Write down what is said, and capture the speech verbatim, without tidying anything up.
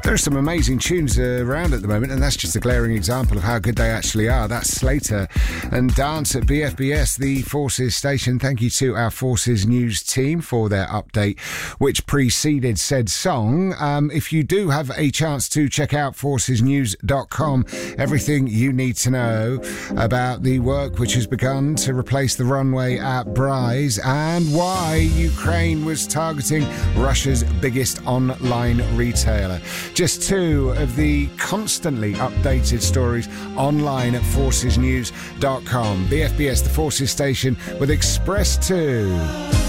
There are some amazing tunes uh, around at the moment, and that's just a glaring example of how good they actually are. That's Slater and Dance at B F B S, the Forces station. Thank you to our Forces News team for their update, which preceded said song. Um, if you do have a chance to check out forces news dot com, everything you need to know about the work which has begun to replace the runway at Bryce and why Ukraine was targeting Russia's biggest online retailer. Just two of the constantly updated stories online at forces news dot com. B F B S, the Forces station, with Express two.